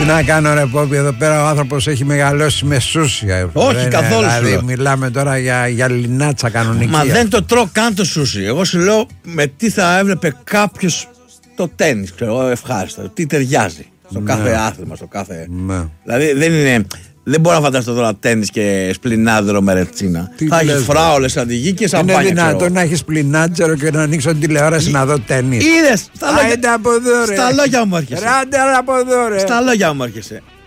να κάνω ρε Πόπι, εδώ πέρα ο άνθρωπος έχει μεγαλώσει με σούσια. Όχι καθόλου. Δηλαδή μιλάμε τώρα για λινάτσα κανονική. Μα δεν το τρώω καν το σούσι. Εγώ σου λέω με τι θα έβλεπε κάποιος το τένις, ξέρω, ευχάριστα. Τι ταιριάζει στο κάθε άθλημα, στο κάθε. Δηλαδή δεν είναι. Δεν μπορώ να φανταστώ τώρα τένις και σπλινάδερο με ρετσίνα. Θα έχει φράουλες αντιγεί και σαμπάνια. Είναι δυνατόν να έχει σπλινάτζερο και να ανοίξω την τηλεόραση να δω τένις? Είδες! Στα λόγια μου έρχεσαι. Στα λόγια μου έρχεσαι.